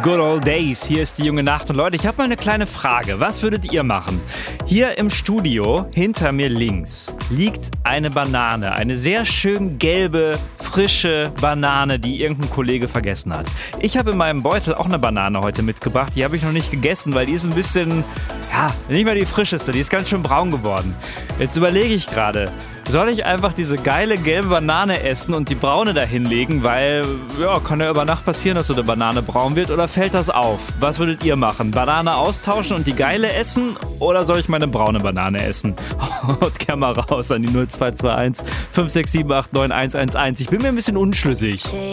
Good Old Days. Hier ist die junge Nacht. Und Leute, ich habe mal eine kleine Frage. Was würdet ihr machen? Hier im Studio, hinter mir links, liegt eine Banane. Eine sehr schön gelbe, frische Banane, die irgendein Kollege vergessen hat. Ich habe in meinem Beutel auch eine Banane heute mitgebracht. Die habe ich noch nicht gegessen, weil die ist ein bisschen, nicht mehr die frischeste. Die ist ganz schön braun geworden. Jetzt überlege ich gerade, soll ich einfach diese geile gelbe Banane essen und die braune dahin legen, weil, kann ja über Nacht passieren, dass so eine Banane braun wird, oder fällt das auf? Was würdet ihr machen? Banane austauschen und die geile essen, oder soll ich meine braune Banane essen? Haut gerne mal raus an die 0221 567 89111. Ich bin mir ein bisschen unschlüssig.